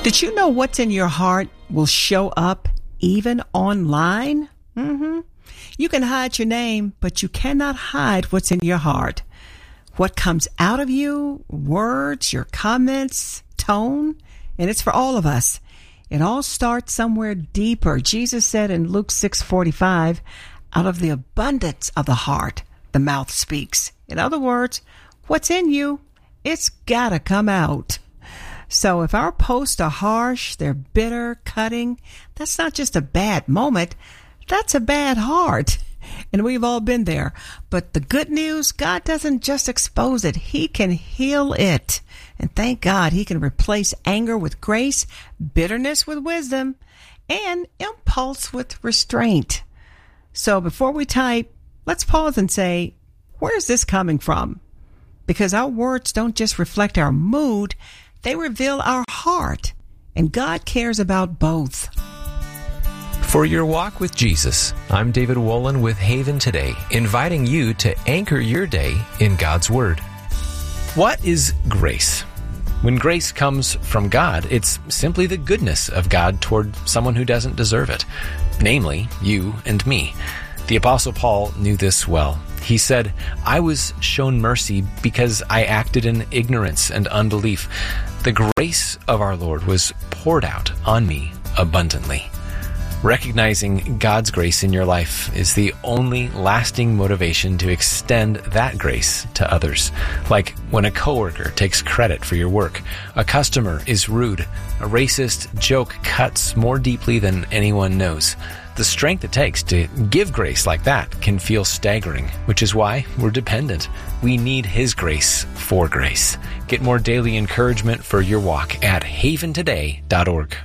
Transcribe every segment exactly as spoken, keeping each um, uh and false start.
Did you know what's in your heart will show up even online? Mm-hmm. You can hide your name, but you cannot hide what's in your heart. What comes out of you, words, your comments, tone, and it's for all of us. It all starts somewhere deeper. Jesus said in Luke six forty-five, out of the abundance of the heart, the mouth speaks. In other words, what's in you, it's gotta come out. So if our posts are harsh, they're bitter, cutting, that's not just a bad moment, that's a bad heart. And we've all been there. But the good news, God doesn't just expose it. He can heal it. And thank God he can replace anger with grace, bitterness with wisdom, and impulse with restraint. So before we type, let's pause and say, where's this coming from? Because our words don't just reflect our mood, they reveal our heart. And God cares about both. For your walk with Jesus, I'm David Wolin with Haven Today, inviting you to anchor your day in God's Word. What is grace? When grace comes from God, it's simply the goodness of God toward someone who doesn't deserve it, namely you and me. The Apostle Paul knew this well. He said, I was shown mercy because I acted in ignorance and unbelief. The grace of our Lord was poured out on me abundantly. Recognizing God's grace in your life is the only lasting motivation to extend that grace to others. Like when a coworker takes credit for your work, a customer is rude, a racist joke cuts more deeply than anyone knows. The strength it takes to give grace like that can feel staggering, which is why we're dependent. We need His grace for grace. Get more daily encouragement for your walk at haven today dot org.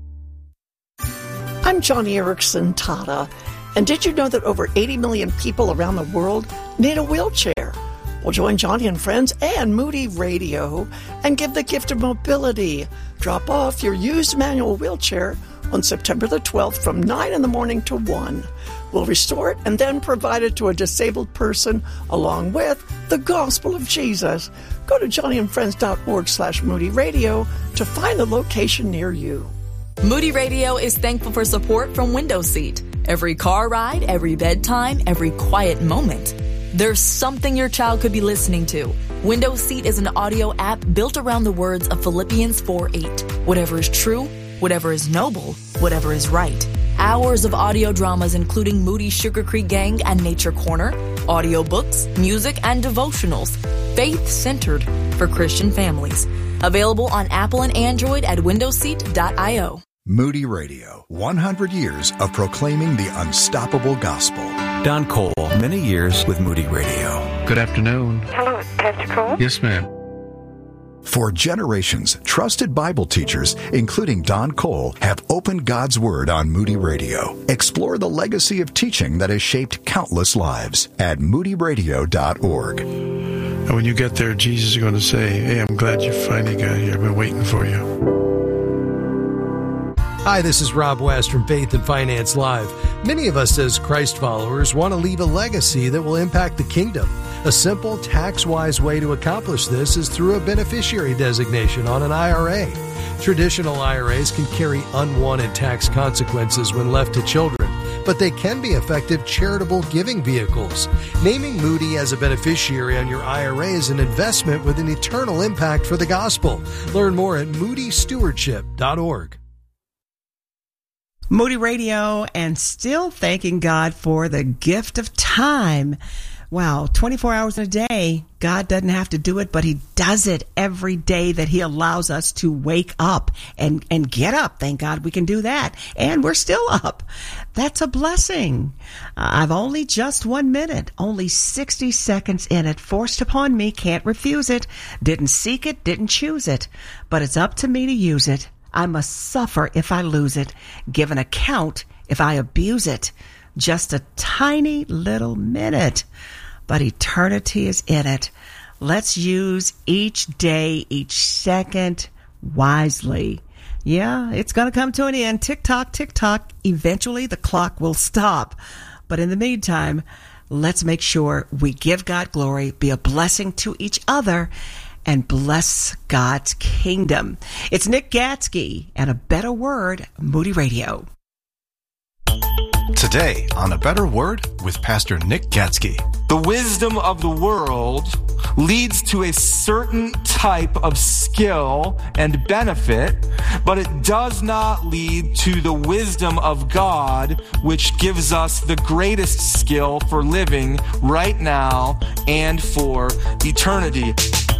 I'm Johnny Erickson Tata, and did you know that over eighty million people around the world need a wheelchair? Well, join Johnny and friends and Moody Radio and give the gift of mobility. Drop off your used manual wheelchair on September the twelfth from nine in the morning to one. We'll restore it and then provide it to a disabled person along with the gospel of Jesus. Go to johnnyandfriends.org slash Moody Radio to find the location near you. Moody Radio is thankful for support from Window Seat. Every car ride, every bedtime, every quiet moment. There's something your child could be listening to. Window Seat is an audio app built around the words of Philippians four eight. Whatever is true, whatever is noble, whatever is right. Hours of audio dramas including Moody Sugar Creek Gang and Nature Corner, audiobooks, music, and devotionals. Faith-centered for Christian families. Available on Apple and Android at window seat dot io. Moody Radio, one hundred years of proclaiming the unstoppable gospel. Don Cole, many years with Moody Radio. Good afternoon. Hello, it's Pastor Cole. Yes, ma'am. For generations, trusted Bible teachers, including Don Cole, have opened God's Word on Moody Radio. Explore the legacy of teaching that has shaped countless lives at moody radio dot org. And when you get there, Jesus is going to say, hey, I'm glad you finally got here. I've been waiting for you. Hi, this is Rob West from Faith and Finance Live. Many of us as Christ followers want to leave a legacy that will impact the kingdom. A simple, tax-wise way to accomplish this is through a beneficiary designation on an I R A. Traditional I R As can carry unwanted tax consequences when left to children, but they can be effective charitable giving vehicles. Naming Moody as a beneficiary on your I R A is an investment with an eternal impact for the gospel. Learn more at moody stewardship dot org. Moody Radio, and still thanking God for the gift of time. Wow, twenty-four hours in a day. God doesn't have to do it, but He does it every day that He allows us to wake up and, and get up. Thank God we can do that. And we're still up. That's a blessing. Uh, I've only just one minute, only sixty seconds in it, forced upon me, can't refuse it. Didn't seek it, didn't choose it, but it's up to me to use it. I must suffer if I lose it, give an account if I abuse it. Just a tiny little minute, but eternity is in it. Let's use each day, each second wisely. Yeah, it's going to come to an end. Tick tock, tick tock. Eventually the clock will stop. But in the meantime, let's make sure we give God glory, be a blessing to each other, and bless God's kingdom. It's Nick Gatsky and A Better Word, Moody Radio. Today on A Better Word with Pastor Nick Gatsky. The wisdom of the world leads to a certain type of skill and benefit, but it does not lead to the wisdom of God, which gives us the greatest skill for living right now and for eternity.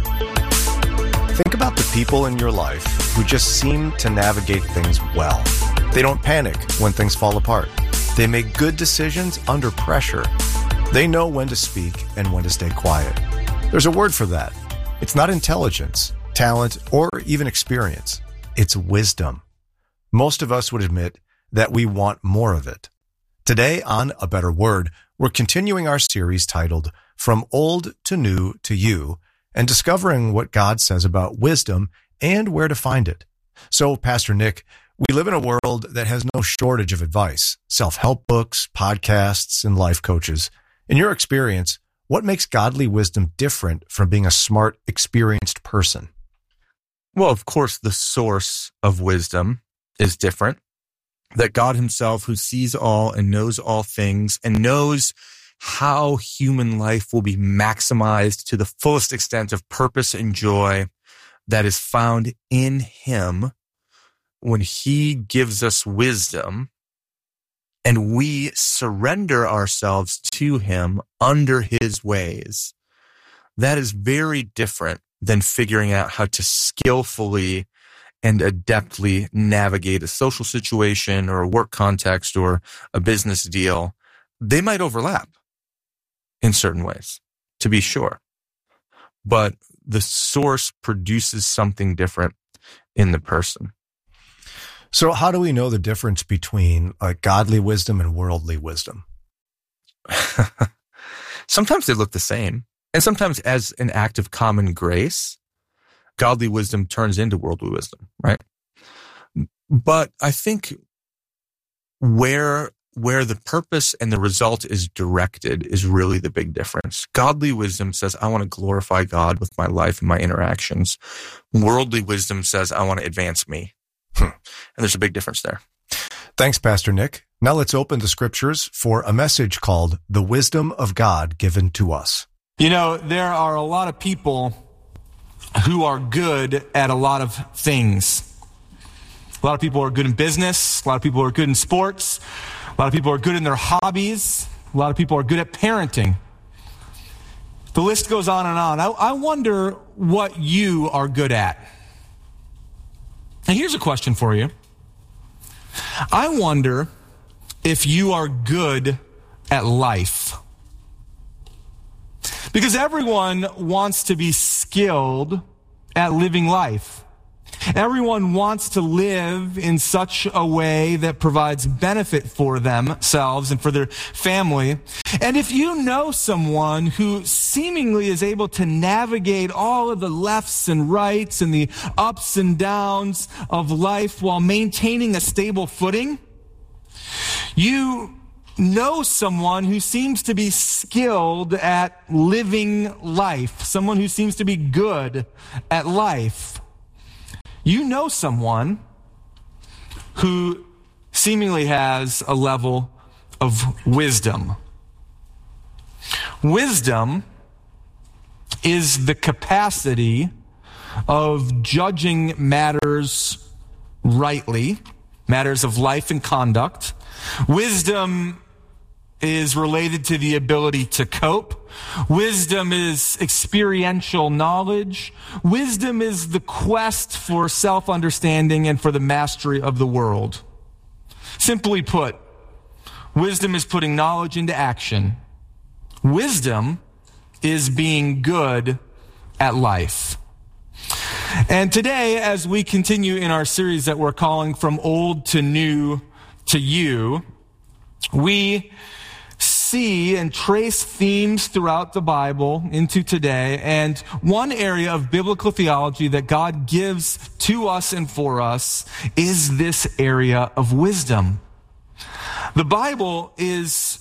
Think about the people in your life who just seem to navigate things well. They don't panic when things fall apart. They make good decisions under pressure. They know when to speak and when to stay quiet. There's a word for that. It's not intelligence, talent, or even experience. It's wisdom. Most of us would admit that we want more of it. Today on A Better Word, we're continuing our series titled From Old to New to You and discovering what God says about wisdom and where to find it. So, Pastor Nick, we live in a world that has no shortage of advice, self-help books, podcasts, and life coaches. In your experience, what makes godly wisdom different from being a smart, experienced person? Well, of course, the source of wisdom is different. That God himself, who sees all and knows all things and knows how human life will be maximized to the fullest extent of purpose and joy that is found in him, when he gives us wisdom and we surrender ourselves to him under his ways, that is very different than figuring out how to skillfully and adeptly navigate a social situation or a work context or a business deal. They might overlap in certain ways, to be sure, but the source produces something different in the person. So how do we know the difference between like godly wisdom and worldly wisdom? Sometimes they look the same. And sometimes as an act of common grace, godly wisdom turns into worldly wisdom, right? But I think where, where the purpose and the result is directed is really the big difference. Godly wisdom says, I want to glorify God with my life and my interactions. Worldly wisdom says, I want to advance me. And there's a big difference there. Thanks, Pastor Nick. Now let's open the scriptures for a message called The Wisdom of God Given to Us. You know, there are a lot of people who are good at a lot of things. A lot of people are good in business. A lot of people are good in sports. A lot of people are good in their hobbies. A lot of people are good at parenting. The list goes on and on. I, I wonder what you are good at. And here's a question for you. I wonder if you are good at life. Because everyone wants to be skilled at living life. Everyone wants to live in such a way that provides benefit for themselves and for their family. And if you know someone who seemingly is able to navigate all of the lefts and rights and the ups and downs of life while maintaining a stable footing, you know someone who seems to be skilled at living life, someone who seems to be good at life. You know someone who seemingly has a level of wisdom. Wisdom is the capacity of judging matters rightly, matters of life and conduct. Wisdom is related to the ability to cope. Wisdom is experiential knowledge. Wisdom is the quest for self-understanding and for the mastery of the world. Simply put, wisdom is putting knowledge into action. Wisdom is being good at life. And today, as we continue in our series that we're calling From Old to New to You, we see and trace themes throughout the Bible into today. And one area of biblical theology that God gives to us and for us is this area of wisdom. The Bible is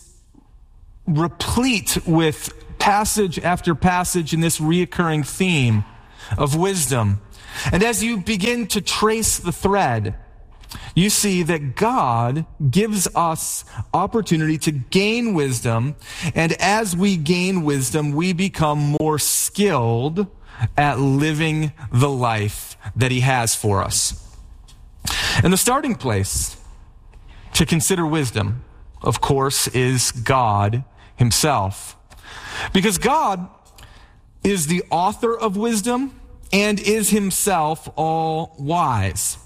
replete with passage after passage in this reoccurring theme of wisdom. And as you begin to trace the thread, you see that God gives us opportunity to gain wisdom, and as we gain wisdom, we become more skilled at living the life that he has for us. And the starting place to consider wisdom, of course, is God himself. Because God is the author of wisdom and is himself all wise.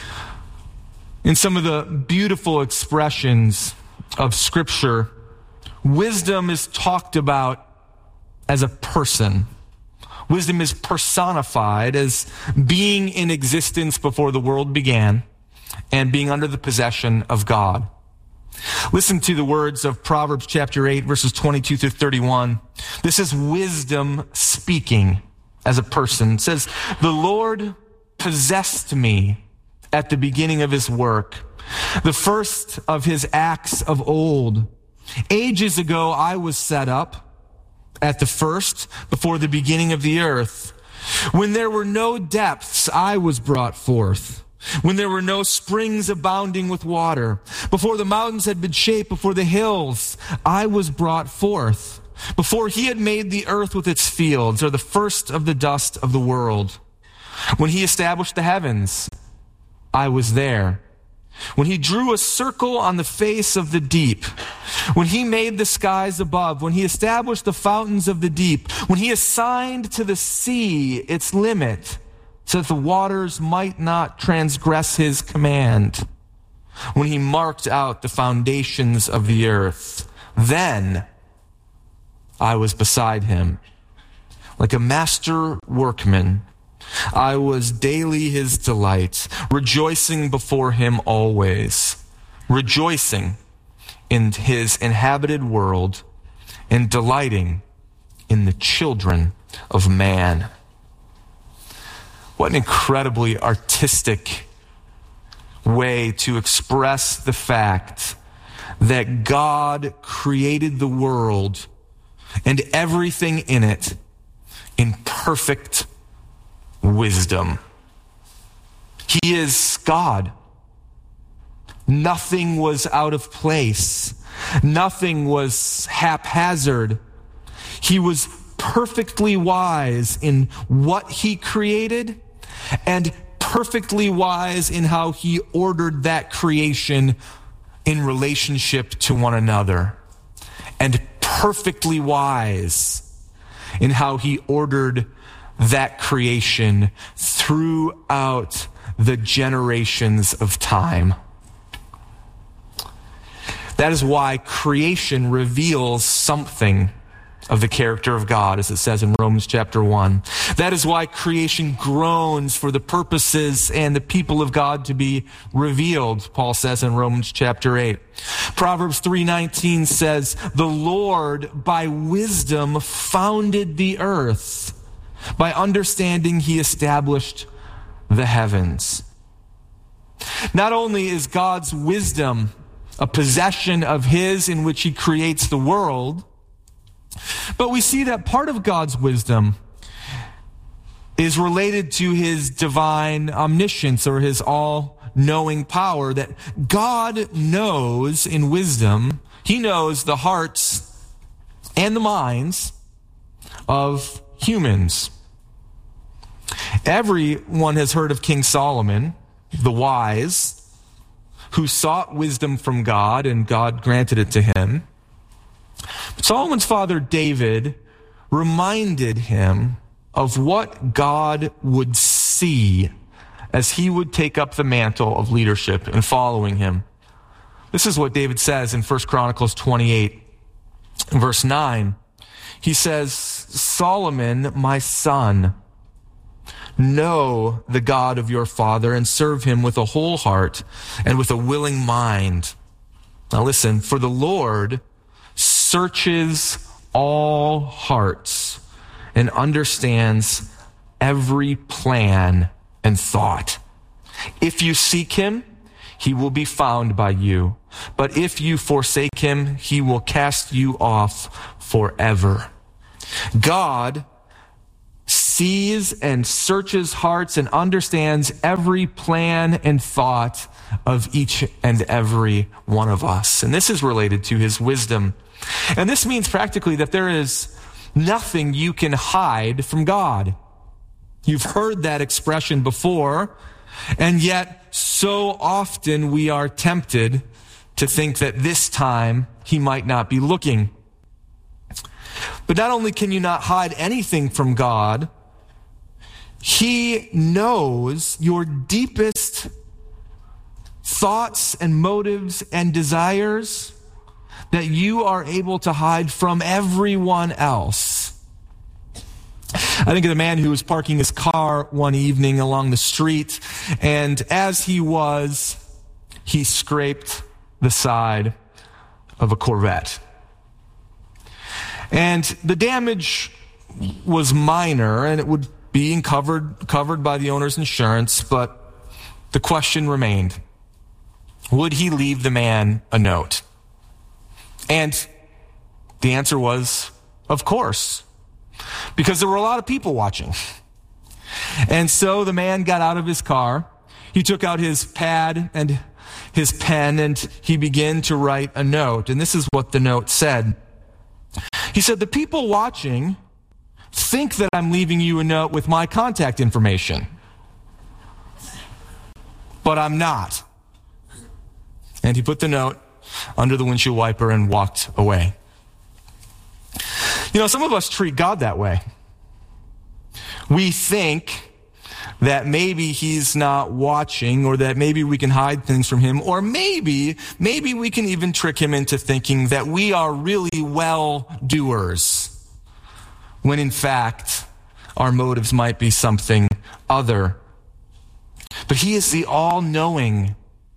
In some of the beautiful expressions of Scripture, wisdom is talked about as a person. Wisdom is personified as being in existence before the world began and being under the possession of God. Listen to the words of Proverbs chapter eight, verses twenty-two through thirty-one. This is wisdom speaking as a person. It says, "The Lord possessed me at the beginning of his work, the first of his acts of old. Ages ago I was set up at the first, before the beginning of the earth. When there were no depths, I was brought forth. When there were no springs abounding with water, before the mountains had been shaped, before the hills, I was brought forth. Before he had made the earth with its fields, or the first of the dust of the world. When he established the heavens, I was there. When he drew a circle on the face of the deep, when he made the skies above, when he established the fountains of the deep, when he assigned to the sea its limit, so that the waters might not transgress his command, when he marked out the foundations of the earth, then I was beside him. Like a master workman, I was daily his delight, rejoicing before him always, rejoicing in his inhabited world and delighting in the children of man." What an incredibly artistic way to express the fact that God created the world and everything in it in perfect wisdom. He is God. Nothing was out of place. Nothing was haphazard. He was perfectly wise in what he created and perfectly wise in how he ordered that creation in relationship to one another, and perfectly wise in how he ordered that creation throughout the generations of time. That is why creation reveals something of the character of God, as it says in Romans chapter one. That is why creation groans for the purposes and the people of God to be revealed, Paul says in Romans chapter eight. Proverbs three nineteen says, "The Lord by wisdom founded the earth. By understanding he established the heavens." Not only is God's wisdom a possession of his in which he creates the world, but we see that part of God's wisdom is related to his divine omniscience, or his all-knowing power, that God knows in wisdom, he knows the hearts and the minds of humans. Everyone has heard of King Solomon, the wise, who sought wisdom from God, and God granted it to him. Solomon's father David reminded him of what God would see as he would take up the mantle of leadership and following him. This is what David says in First Chronicles twenty-eight, verse nine. He says, "Solomon, my son, know the God of your father and serve him with a whole heart and with a willing mind." Now listen, "For the Lord searches all hearts and understands every plan and thought. If you seek him, he will be found by you. But if you forsake him, he will cast you off forever." God sees and searches hearts and understands every plan and thought of each and every one of us. And this is related to his wisdom. And this means practically that there is nothing you can hide from God. You've heard that expression before, and yet so often we are tempted to think that this time he might not be looking. But not only can you not hide anything from God, he knows your deepest thoughts and motives and desires that you are able to hide from everyone else. I think of the man who was parking his car one evening along the street, and as he was, he scraped the side of a Corvette. And the damage was minor, and it would be covered, covered by the owner's insurance, but the question remained, would he leave the man a note? And the answer was, of course, because there were a lot of people watching. And so the man got out of his car, he took out his pad and his pen, and he began to write a note. And this is what the note said. He said, the people watching think that I'm leaving you a note with my contact information, but I'm not. And he put the note under the windshield wiper and walked away. You know, some of us treat God that way. We think that maybe he's not watching, or that maybe we can hide things from him, or maybe, maybe we can even trick him into thinking that we are really well-doers, when in fact, our motives might be something other. But he is the all-knowing,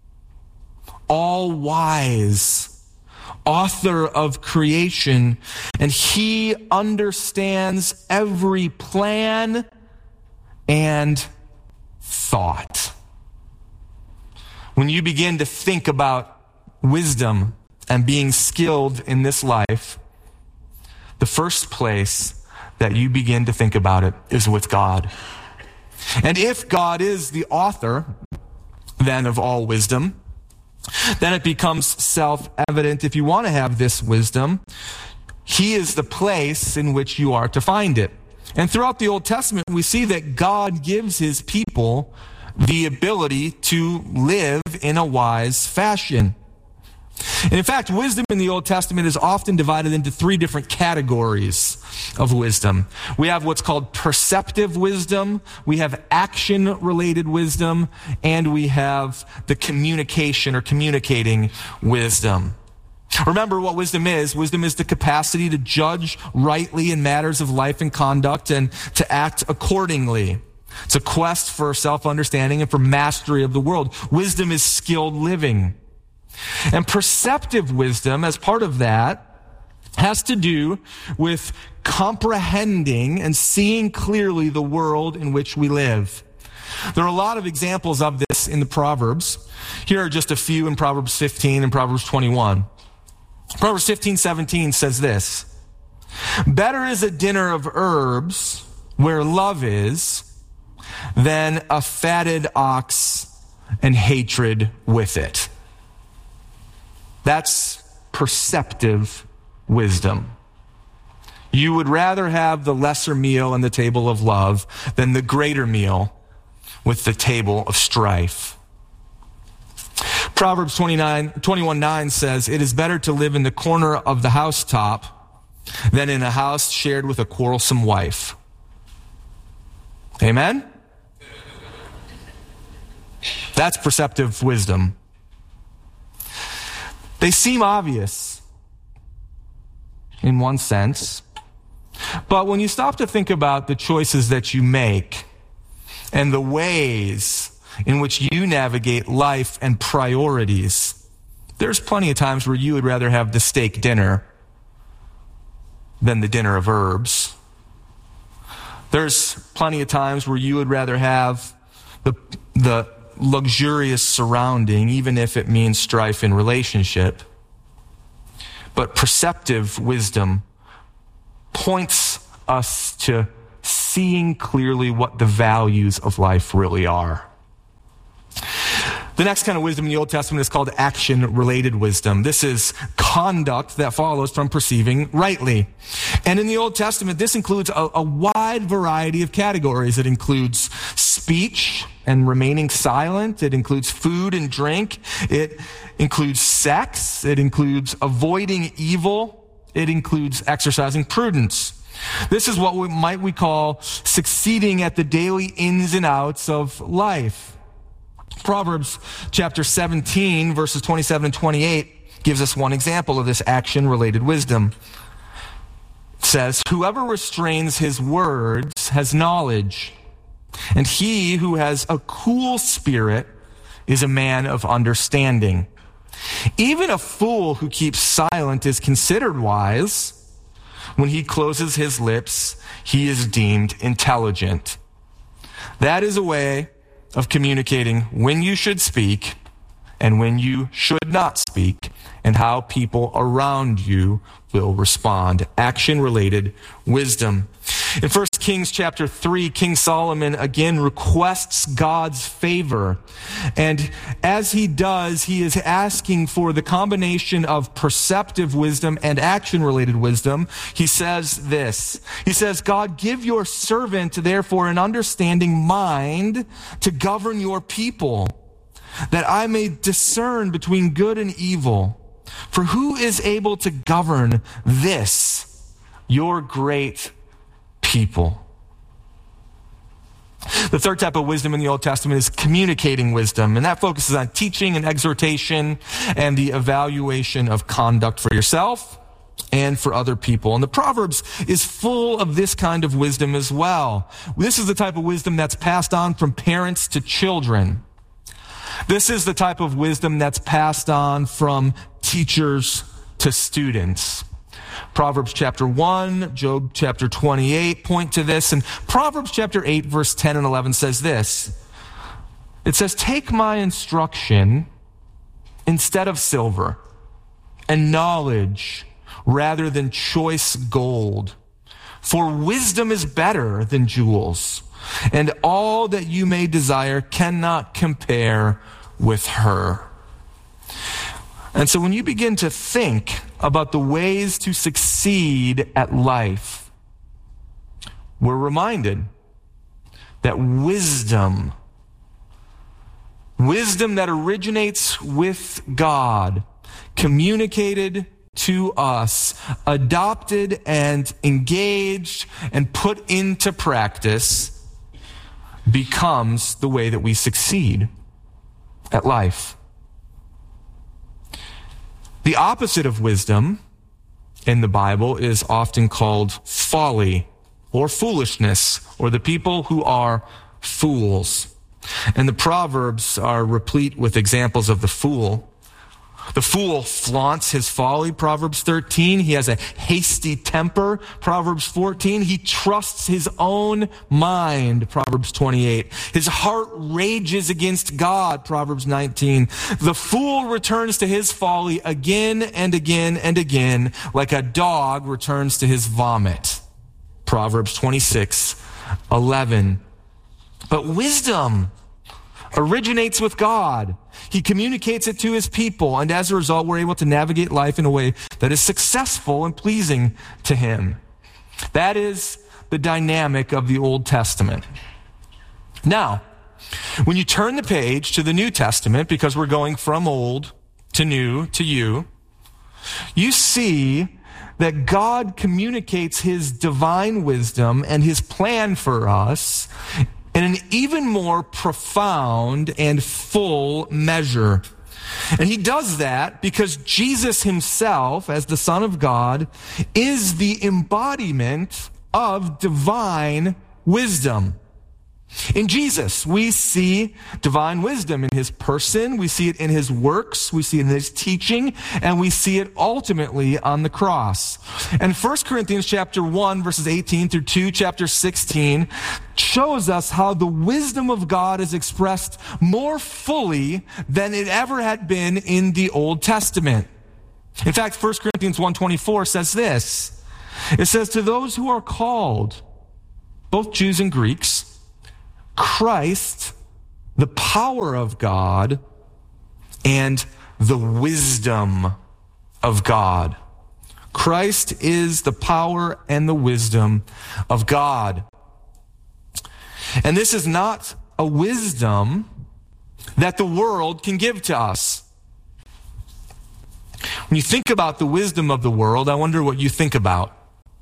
all-wise author of creation, and he understands every plan and thought. When you begin to think about wisdom and being skilled in this life, the first place that you begin to think about it is with God. And if God is the author, then, of all wisdom, then it becomes self-evident, if you want to have this wisdom, he is the place in which you are to find it. And throughout the Old Testament, we see that God gives his people the ability to live in a wise fashion. And in fact, wisdom in the Old Testament is often divided into three different categories of wisdom. We have what's called perceptive wisdom, we have action-related wisdom, and we have the communication or communicating wisdom. Remember what wisdom is. Wisdom is the capacity to judge rightly in matters of life and conduct and to act accordingly. It's a quest for self-understanding and for mastery of the world. Wisdom is skilled living. And perceptive wisdom, as part of that, has to do with comprehending and seeing clearly the world in which we live. There are a lot of examples of this in the Proverbs. Here are just a few in Proverbs fifteen and Proverbs twenty-one. Proverbs fifteen seventeen says this: better is a dinner of herbs where love is than a fatted ox and hatred with it. That's perceptive wisdom. You would rather have the lesser meal and the table of love than the greater meal with the table of strife. Proverbs twenty-nine, twenty-one nine says, it is better to live in the corner of the housetop than in a house shared with a quarrelsome wife. Amen? That's perceptive wisdom. They seem obvious in one sense, but when you stop to think about the choices that you make and the ways in which you navigate life and priorities, there's plenty of times where you would rather have the steak dinner than the dinner of herbs. There's plenty of times where you would rather have the, the luxurious surrounding, even if it means strife in relationship. But perceptive wisdom points us to seeing clearly what the values of life really are. The next kind of wisdom in the Old Testament is called action-related wisdom. This is conduct that follows from perceiving rightly. And in the Old Testament, this includes a, a wide variety of categories. It includes speech and remaining silent. It includes food and drink. It includes sex. It includes avoiding evil. It includes exercising prudence. This is what we might we call succeeding at the daily ins and outs of life. Proverbs chapter seventeen, verses twenty-seven and twenty-eight gives us one example of this action-related wisdom. It says, "Whoever restrains his words has knowledge, and he who has a cool spirit is a man of understanding. Even a fool who keeps silent is considered wise. When he closes his lips, he is deemed intelligent." That is a way of communicating when you should speak and when you should not speak, and how people around you will respond. Action-related wisdom. In First Kings chapter three, King Solomon again requests God's favor. And as he does, he is asking for the combination of perceptive wisdom and action-related wisdom. He says this. He says, "God, give your servant, therefore, an understanding mind to govern your people, that I may discern between good and evil. For who is able to govern this, your great people?" The third type of wisdom in the Old Testament is communicating wisdom, and that focuses on teaching and exhortation and the evaluation of conduct for yourself and for other people. And the Proverbs is full of this kind of wisdom as well. This is the type of wisdom that's passed on from parents to children. This is the type of wisdom that's passed on from teachers to students. Proverbs chapter one, Job chapter twenty-eight point to this, and Proverbs chapter eight, verse ten and eleven says this. It says, "Take my instruction instead of silver, and knowledge rather than choice gold. For wisdom is better than jewels, and all that you may desire cannot compare with her." And so when you begin to think about the ways to succeed at life, we're reminded that wisdom, wisdom that originates with God, communicated to us, adopted and engaged and put into practice, becomes the way that we succeed at life. The opposite of wisdom in the Bible is often called folly or foolishness, or the people who are fools. And the Proverbs are replete with examples of the fool. The fool flaunts his folly, Proverbs thirteen. He has a hasty temper, Proverbs fourteen. He trusts his own mind, Proverbs twenty-eight. His heart rages against God, Proverbs nineteen. The fool returns to his folly again and again and again, like a dog returns to his vomit, Proverbs twenty-six eleven. But wisdom originates with God. He communicates it to his people, and as a result, we're able to navigate life in a way that is successful and pleasing to him. That is the dynamic of the Old Testament. Now, when you turn the page to the New Testament, because we're going from old to new to you, you see that God communicates his divine wisdom and his plan for us in an even more profound and full measure. And he does that because Jesus himself, as the Son of God, is the embodiment of divine wisdom. In Jesus, we see divine wisdom in his person, we see it in his works, we see it in his teaching, and we see it ultimately on the cross. And First Corinthians chapter one, verses eighteen through two, chapter sixteen, shows us how the wisdom of God is expressed more fully than it ever had been in the Old Testament. In fact, First Corinthians one twenty-four says this. It says, "To those who are called, both Jews and Greeks, Christ, the power of God, and the wisdom of God. Christ is the power and the wisdom of God. And this is not a wisdom that the world can give to us. When you think about the wisdom of the world, I wonder what you think about.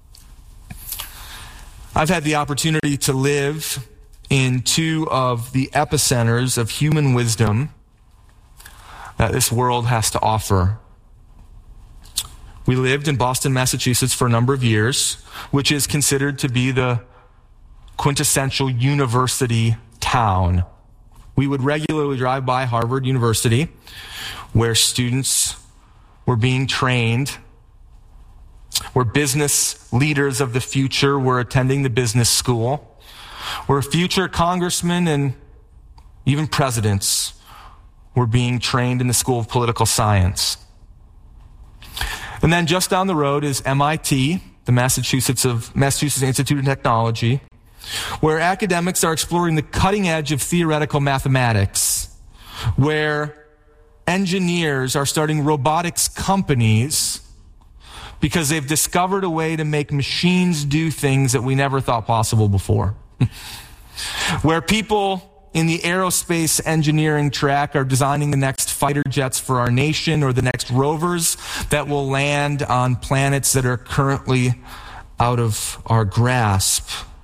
I've had the opportunity to live in two of the epicenters of human wisdom that this world has to offer. We lived in Boston, Massachusetts for a number of years, which is considered to be the quintessential university town. We would regularly drive by Harvard University, where students were being trained, where business leaders of the future were attending the business school, where future congressmen and even presidents were being trained in the School of Political Science. And then just down the road is M I T, the Massachusetts of Massachusetts Institute of Technology, where academics are exploring the cutting edge of theoretical mathematics, where engineers are starting robotics companies because they've discovered a way to make machines do things that we never thought possible before. Where people in the aerospace engineering track are designing the next fighter jets for our nation, or the next rovers that will land on planets that are currently out of our grasp.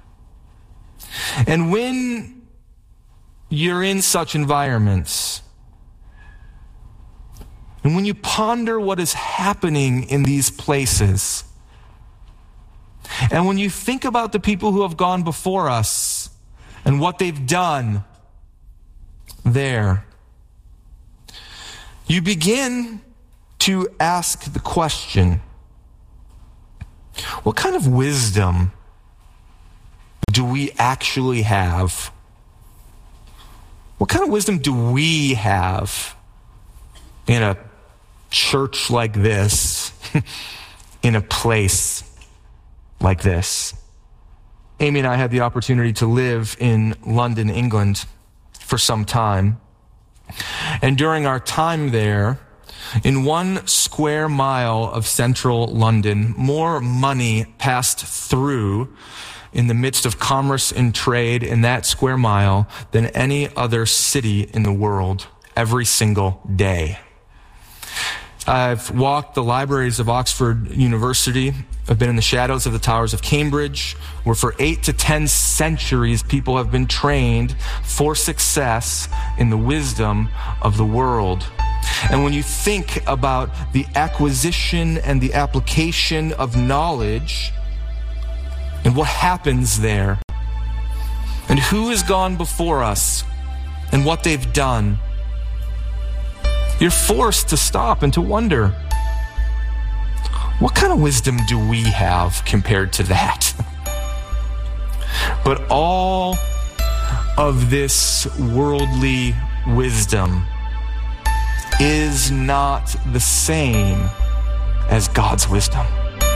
And when you're in such environments, and when you ponder what is happening in these places, and when you think about the people who have gone before us and what they've done there, you begin to ask the question, what kind of wisdom do we actually have? What kind of wisdom do we have in a church like this, in a place like this? Amy and I had the opportunity to live in London, England for some time. And during our time there, in one square mile of central London, more money passed through in the midst of commerce and trade in that square mile than any other city in the world every single day. I've walked the libraries of Oxford University. I've been in the shadows of the towers of Cambridge, where for eight to ten centuries people have been trained for success in the wisdom of the world. And when you think about the acquisition and the application of knowledge and what happens there, and who has gone before us and what they've done, you're forced to stop and to wonder, what kind of wisdom do we have compared to that? But all of this worldly wisdom is not the same as God's wisdom.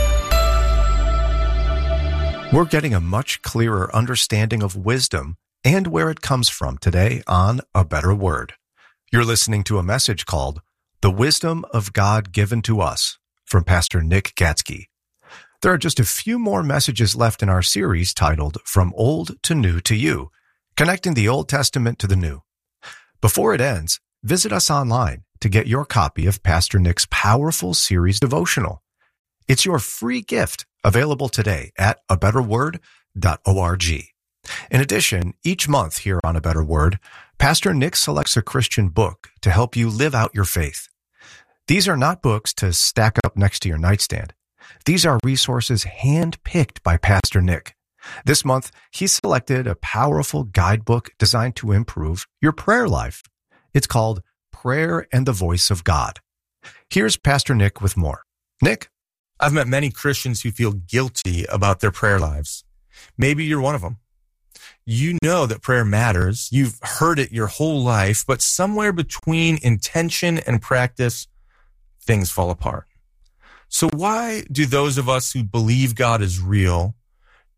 We're getting a much clearer understanding of wisdom and where it comes from today on A Better Word. You're listening to a message called The Wisdom of God Given to Us from Pastor Nick Gatzke. There are just a few more messages left in our series titled From Old to New to You, connecting the Old Testament to the New. Before it ends, visit us online to get your copy of Pastor Nick's powerful series devotional. It's your free gift available today at a better word dot org. In addition, each month here on A Better Word, Pastor Nick selects a Christian book to help you live out your faith. These are not books to stack up next to your nightstand. These are resources hand-picked by Pastor Nick. This month, he selected a powerful guidebook designed to improve your prayer life. It's called Prayer and the Voice of God. Here's Pastor Nick with more. Nick? I've met many Christians who feel guilty about their prayer lives. Maybe you're one of them. You know that prayer matters. You've heard it your whole life, but somewhere between intention and practice, things fall apart. So why do those of us who believe God is real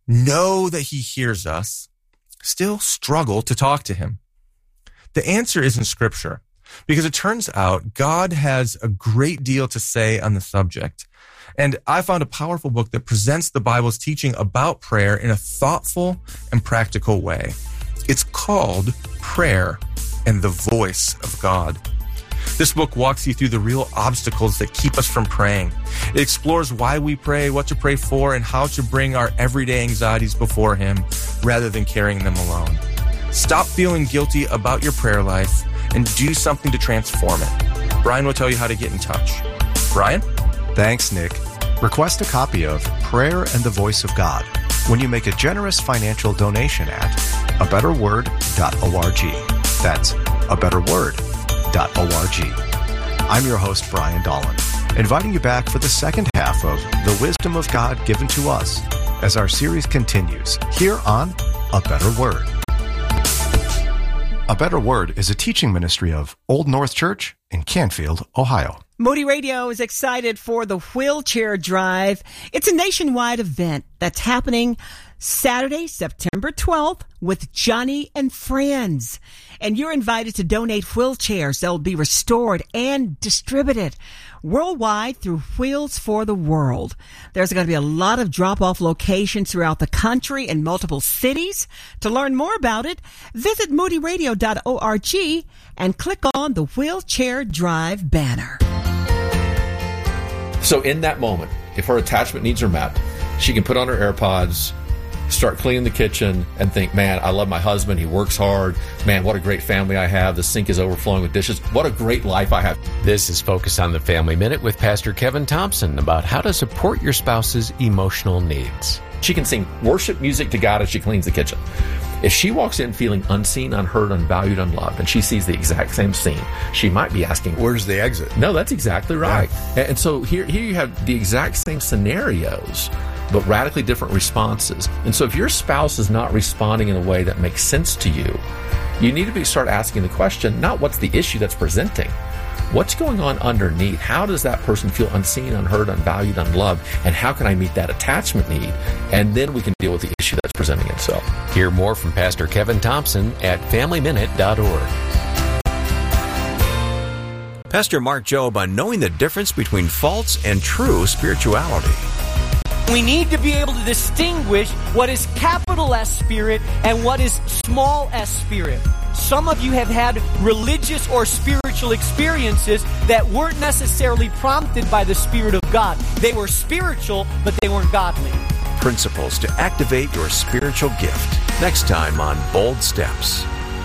know that he hears us, still struggle to talk to him? The answer is in Scripture, because it turns out God has a great deal to say on the subject. And I found a powerful book that presents the Bible's teaching about prayer in a thoughtful and practical way. It's called Prayer and the Voice of God. This book walks you through the real obstacles that keep us from praying. It explores why we pray, what to pray for, and how to bring our everyday anxieties before Him rather than carrying them alone. Stop feeling guilty about your prayer life and do something to transform it. Brian will tell you how to get in touch. Brian? Thanks, Nick. Request a copy of Prayer and the Voice of God when you make a generous financial donation at a better word dot org. That's a better word dot org. I'm your host, Brian Dolan, inviting you back for the second half of The Wisdom of God Given to Us as our series continues here on A Better Word. A Better Word is a teaching ministry of Old North Church in Canfield, Ohio. Moody Radio is excited for the Wheelchair Drive. It's a nationwide event that's happening Saturday, September twelfth with Johnny and Friends. And you're invited to donate wheelchairs that will be restored and distributed worldwide through Wheels for the World. There's going to be a lot of drop-off locations throughout the country and multiple cities. To learn more about it, visit moody radio dot org and click on the Wheelchair Drive banner. So in that moment, if her attachment needs are met, she can put on her AirPods, start cleaning the kitchen, and think, man, I love my husband. He works hard. Man, what a great family I have. The sink is overflowing with dishes. What a great life I have. This is Focus on the Family Minute with Pastor Kevin Thompson about how to support your spouse's emotional needs. She can sing worship music to God as she cleans the kitchen. If she walks in feeling unseen, unheard, unvalued, unloved, and she sees the exact same scene, she might be asking, where's the exit? No, that's exactly right. Yeah. And so here, here you have the exact same scenarios, but radically different responses. And so if your spouse is not responding in a way that makes sense to you, you need to be, start asking the question, not what's the issue that's presenting, what's going on underneath? How does that person feel unseen, unheard, unvalued, unloved? And how can I meet that attachment need? And then we can deal with the issue that's presenting itself. Hear more from Pastor Kevin Thompson at family minute dot org. Pastor Mark Jobe on knowing the difference between false and true spirituality. We need to be able to distinguish what is capital S spirit and what is small s spirit. Some of you have had religious or spiritual experiences that weren't necessarily prompted by the Spirit of God. They were spiritual, but they weren't godly. Principles to activate your spiritual gift. Next time on Bold Steps.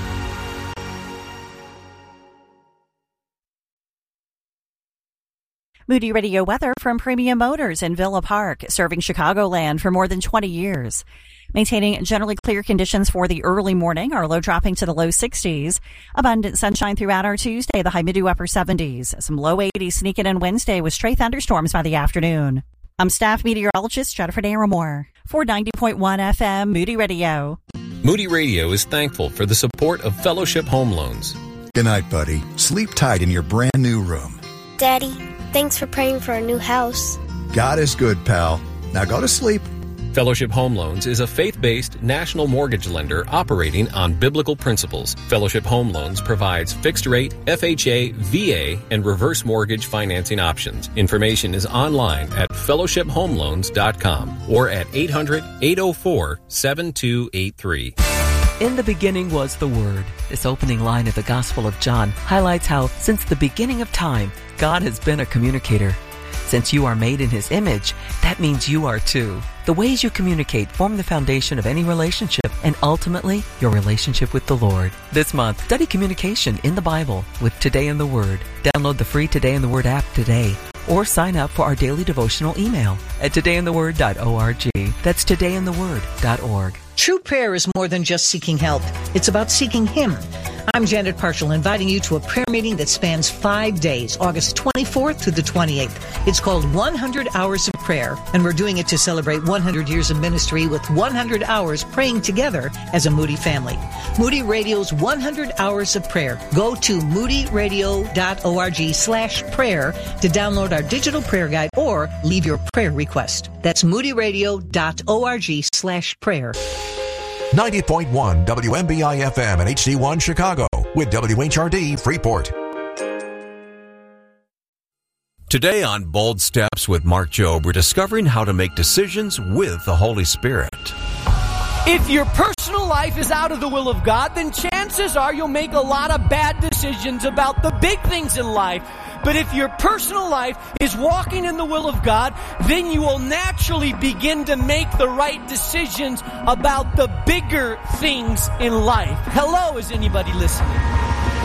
Moody Radio weather from Premium Motors in Villa Park, serving Chicagoland for more than twenty years. Maintaining generally clear conditions for the early morning, our low dropping to the low sixties. Abundant sunshine throughout our Tuesday, the high mid to upper seventies. Some low eighties sneaking in Wednesday with stray thunderstorms by the afternoon. I'm staff meteorologist Jennifer Naramore for ninety point one F M Moody Radio. Moody Radio is thankful for the support of Fellowship Home Loans. Good night, buddy. Sleep tight in your brand new room. Daddy, thanks for praying for our new house. God is good, pal. Now go to sleep. Fellowship Home Loans is a faith-based national mortgage lender operating on biblical principles. Fellowship Home Loans provides fixed-rate, F H A, V A, and reverse mortgage financing options. Information is online at fellowship home loans dot com or at eight hundred, eight oh four, seven two eight three. In the beginning was the Word. This opening line of the Gospel of John highlights how, since the beginning of time, God has been a communicator. Since you are made in His image, that means you are too. The ways you communicate form the foundation of any relationship and ultimately your relationship with the Lord. This month, study communication in the Bible with Today in the Word. Download the free Today in the Word app today or sign up for our daily devotional email at today in the word dot org. That's today in the word dot org. True prayer is more than just seeking help. It's about seeking Him. I'm Janet Parshall, inviting you to a prayer meeting that spans five days, August twenty-fourth to the twenty-eighth. It's called one hundred Hours of Prayer, and we're doing it to celebrate one hundred years of ministry with one hundred hours praying together as a Moody family. Moody Radio's one hundred Hours of Prayer. Go to moodyradio.org slash prayer to download our digital prayer guide or leave your prayer request. That's moodyradio.org slash prayer. ninety point one W M B I F M and H D one Chicago with W H R D Freeport. Today on Bold Steps with Mark Jobe, we're discovering how to make decisions with the Holy Spirit. If your personal life is out of the will of God, then chances are you'll make a lot of bad decisions about the big things in life. But if your personal life is walking in the will of God, then you will naturally begin to make the right decisions about the bigger things in life. Hello, is anybody listening?